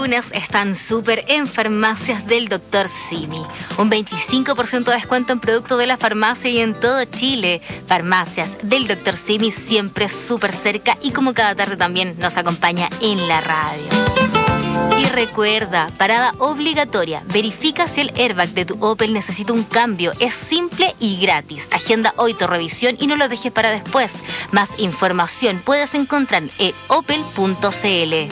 lunes están súper en Farmacias del Dr. Simi. Un 25% de descuento en productos de la farmacia y en todo Chile. Farmacias del Dr. Simi siempre súper cerca y como cada tarde también nos acompaña en la radio. Y recuerda, parada obligatoria. Verifica si el airbag de tu Opel necesita un cambio. Es simple y gratis. Agenda hoy tu revisión y no lo dejes para después. Más información puedes encontrar en opel.cl.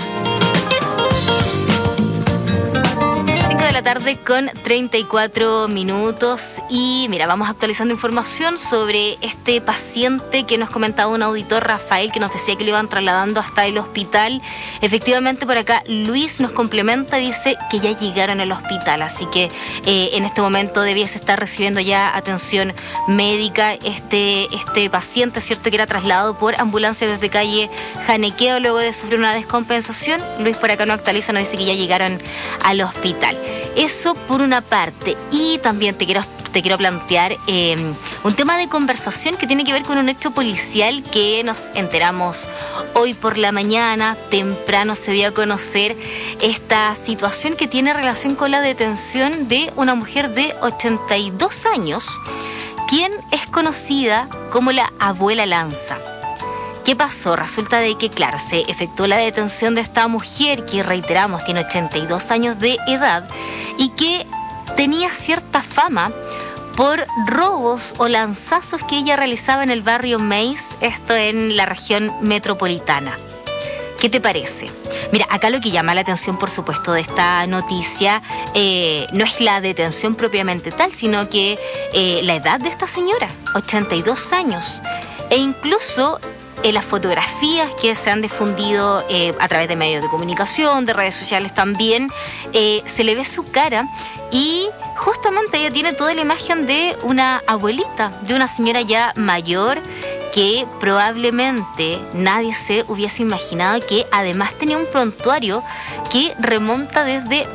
5 de la tarde con 34 minutos y mira, vamos actualizando información sobre este paciente que nos comentaba un auditor, Rafael, que nos decía que lo iban trasladando hasta el hospital. Efectivamente, por acá Luis nos complementa, dice que ya llegaron al hospital, así que en este momento debiese estar recibiendo ya atención médica este paciente, ¿cierto? Que era trasladado por ambulancia desde calle Janequeo luego de sufrir una descompensación. Luis por acá nos actualiza, nos dice que ya llegaron al hospital. Eso por una parte. Y también te quiero plantear un tema de conversación que tiene que ver con un hecho policial que nos enteramos hoy por la mañana. Temprano se dio a conocer esta situación que tiene relación con la detención de una mujer de 82 años, quien es conocida como la Abuela Lanza. ¿Qué pasó? Resulta de que, claro, se efectuó la detención de esta mujer que, reiteramos, tiene 82 años de edad y que tenía cierta fama por robos o lanzazos que ella realizaba en el barrio Maíz, esto en la región metropolitana. ¿Qué te parece? Mira, acá lo que llama la atención, por supuesto, de esta noticia no es la detención propiamente tal, sino que la edad de esta señora, 82 años, e incluso en las fotografías que se han difundido a través de medios de comunicación, de redes sociales también, se le ve su cara y justamente ella tiene toda la imagen de una abuelita, de una señora ya mayor que probablemente nadie se hubiese imaginado, que además tenía un prontuario que remonta desde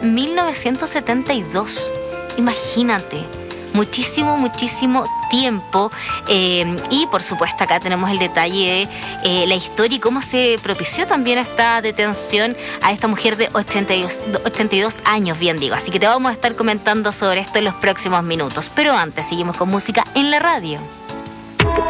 1972. Imagínate. Muchísimo tiempo y por supuesto acá tenemos el detalle de la historia y cómo se propició también esta detención a esta mujer de 82 años, bien digo. Así que te vamos a estar comentando sobre esto en los próximos minutos, pero antes seguimos con música en la radio.